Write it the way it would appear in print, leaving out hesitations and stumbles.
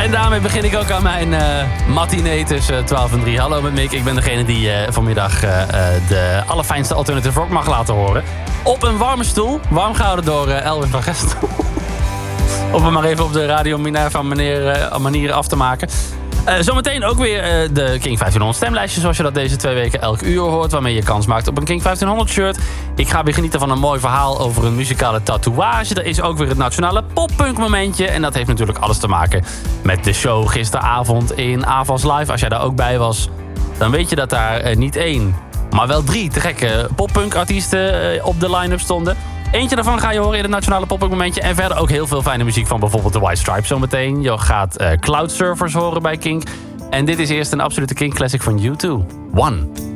En daarmee begin ik ook aan mijn matinee tussen 12 en 3. Hallo met Mick, ik ben degene die vanmiddag de allerfijnste alternative rock mag laten horen. Op een warme stoel, warm gehouden door Elwin van Gestel. Om hem maar even op de Radio Minerva manier af te maken. Zometeen ook weer de King 1500 stemlijstje, zoals je dat deze 2 weken elk uur hoort, waarmee je kans maakt op een King 1500 shirt. Ik ga weer genieten van een mooi verhaal over een muzikale tatoeage. Er is ook weer het nationale poppunk momentje. En dat heeft natuurlijk alles te maken met de show gisteravond in Avals Live. Als jij daar ook bij was, dan weet je dat daar niet 1, maar wel 3 te gekke poppunk artiesten op de line-up stonden. Eentje daarvan ga je horen in het nationale pop-up momentje. En verder ook heel veel fijne muziek van bijvoorbeeld de White Stripes zometeen. Je gaat Cloud Surfers horen bij Kink. En dit is eerst een absolute Kink classic van U2. One.